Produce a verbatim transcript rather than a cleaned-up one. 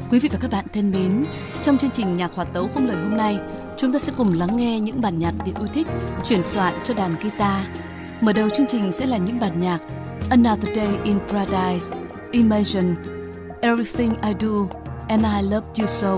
Quý vị và các bạn thân mến, trong chương trình Nhạc Hòa Tấu Không Lời hôm nay, chúng ta sẽ cùng lắng nghe những bản nhạc được yêu thích chuyển soạn cho đàn guitar. Mở đầu chương trình sẽ là những bản nhạc Another Day in Paradise, Imagine, Everything I Do and I Love You So.